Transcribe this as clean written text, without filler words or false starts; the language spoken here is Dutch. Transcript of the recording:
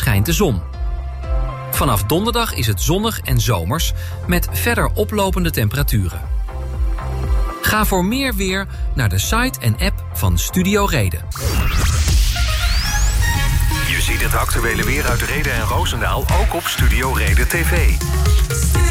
schijnt de zon. Vanaf donderdag is het zonnig en zomers met verder oplopende temperaturen. Ga voor meer weer naar de site en app van Studio Reden. Je ziet het actuele weer uit Rheden en Roosendaal ook op Studio Reden TV.